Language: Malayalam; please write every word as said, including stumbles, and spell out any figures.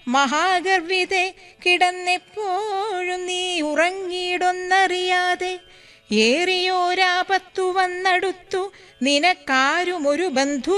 മഹാഗർവിതെ കിടന്നെപ്പോഴും നീ ഉറങ്ങിയിടൊന്നറിയാതെ ഏറിയോരാപത്തു വന്നടുത്തു നിനക്കാരുമൊരു ബന്ധു